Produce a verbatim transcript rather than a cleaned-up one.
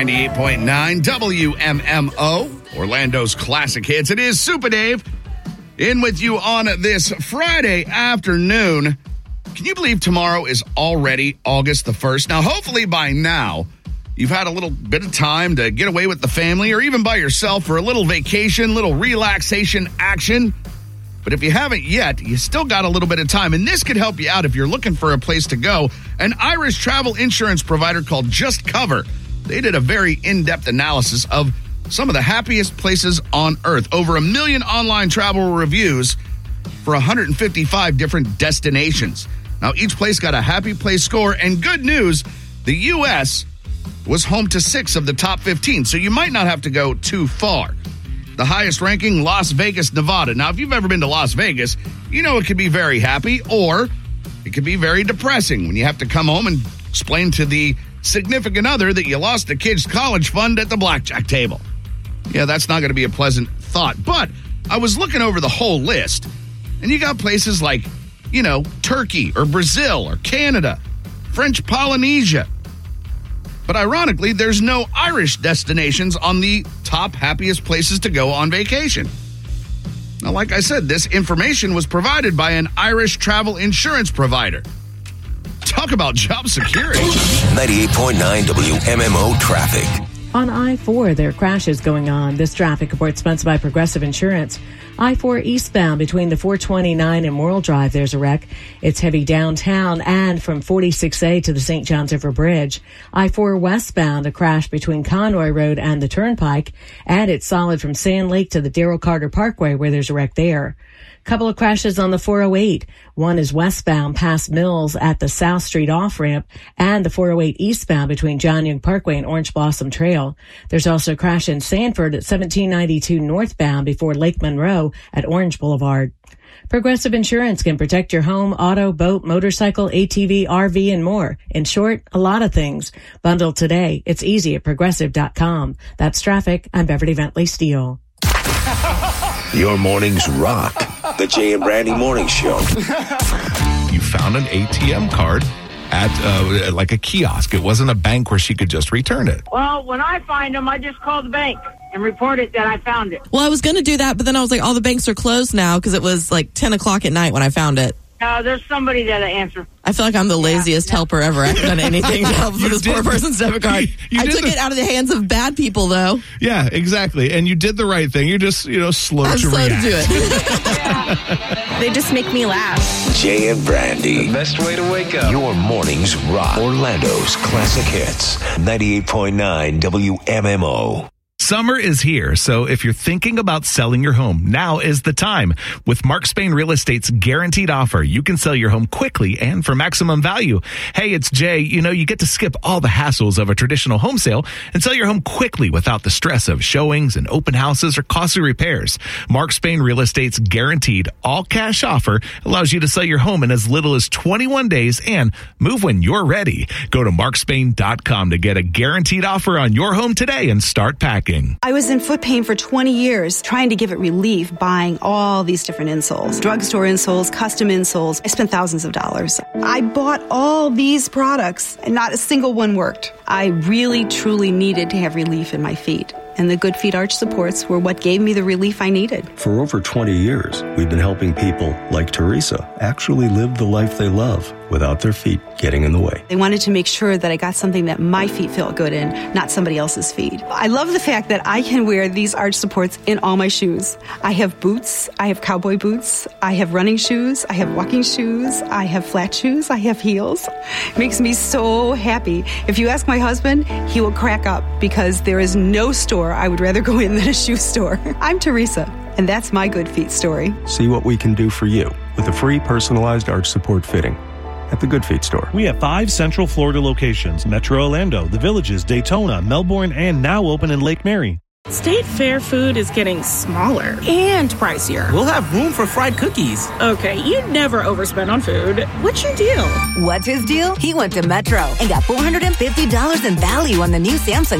ninety-eight point nine W M M O, Orlando's classic hits. It is Super Dave in with you on this Friday afternoon. Can you believe tomorrow is already August the first? Now, hopefully by now, you've had a little bit of time to get away with the family or even by yourself for a little vacation, little relaxation action. But if you haven't yet, you still got a little bit of time. And this could help you out if you're looking for a place to go. An Irish travel insurance provider called Just Cover. They did a very in-depth analysis of some of the happiest places on earth. Over a million online travel reviews for one hundred fifty-five different destinations. Now, each place got a happy place score. And good news, the U S was home to six of the top fifteen. So you might not have to go too far. The highest ranking, Las Vegas, Nevada. Now, if you've ever been to Las Vegas, you know it could be very happy or it could be very depressing when you have to come home and explain to the significant other that you lost the kid's college fund at the blackjack table. Yeah, that's not going to be a pleasant thought. But I was looking over the whole list, and you got places like, you know, Turkey or Brazil or Canada, French Polynesia. But ironically, there's no Irish destinations on the top happiest places to go on vacation. Now, like I said, this information was provided by an Irish travel insurance provider. Talk about job security. ninety-eight point nine W M M O traffic. On I four, there are crashes going on. This traffic report sponsored by Progressive Insurance. I four eastbound between the four twenty-nine and Morrill Drive, there's a wreck. It's heavy downtown and from forty-six A to the Saint Johns River Bridge. I four westbound, a crash between Conroy Road and the Turnpike. And it's solid from Sand Lake to the Darrell Carter Parkway, where there's a wreck there. Couple of crashes on the four oh eight. One is westbound past Mills at the South Street off-ramp and the four oh eight eastbound between John Young Parkway and Orange Blossom Trail. There's also a crash in Sanford at seventeen ninety-two northbound before Lake Monroe at Orange Boulevard. Progressive Insurance can protect your home, auto, boat, motorcycle, A T V, R V, and more. In short, a lot of things. Bundle today. It's easy at progressive dot com. That's traffic. I'm Beverly Bentley Steele. Your mornings rock. The Jay and Brandy Morning Show. You found an A T M card at uh, like a kiosk. It wasn't a bank where she could just return it. Well, when I find them, I just call the bank and report it that I found it. Well, I was going to do that, but then I was like, all the banks are closed now because it was like ten o'clock at night when I found it. Uh, there's somebody that I answer. I feel like I'm the laziest yeah. helper ever. I haven't done anything to help with this did. poor person's debit card. You, you I took the, it out of the hands of bad people, though. Yeah, exactly. And you did the right thing. You're just, you know, slow I'm to slow react. to do it. They just make me laugh. Jay and Brandy. The best way to wake up. Your mornings rock. Orlando's classic hits. ninety-eight point nine W M M O. Summer is here, so if you're thinking about selling your home, now is the time. With Mark Spain Real Estate's guaranteed offer, you can sell your home quickly and for maximum value. Hey, it's Jay. You know, you get to skip all the hassles of a traditional home sale and sell your home quickly without the stress of showings and open houses or costly repairs. Mark Spain Real Estate's guaranteed all-cash offer allows you to sell your home in as little as twenty-one days and move when you're ready. Go to mark spain dot com to get a guaranteed offer on your home today and start packing. I was in foot pain for twenty years, trying to give it relief, buying all these different insoles. Drugstore insoles, custom insoles. I spent thousands of dollars. I bought all these products, and not a single one worked. I really, truly needed to have relief in my feet. And the Good Feet arch supports were what gave me the relief I needed. For over twenty years, we've been helping people like Teresa actually live the life they love without their feet getting in the way. They wanted to make sure that I got something that my feet felt good in, not somebody else's feet. I love the fact that I can wear these arch supports in all my shoes. I have boots, I have cowboy boots, I have running shoes, I have walking shoes, I have flat shoes, I have heels. It makes me so happy. If you ask my husband, he will crack up because there is no store I would rather go in than a shoe store. I'm Teresa, and that's my Good Feet story. See what we can do for you with a free personalized arch support fitting at the Good Feet store. We have five Central Florida locations: Metro Orlando, The Villages, Daytona, Melbourne, and now open in Lake Mary. State Fair food is getting smaller and pricier. We'll have room for fried cookies. Okay, you never overspend on food. What's your deal? What's his deal? He went to Metro and got four hundred fifty dollars in value on the new Samsung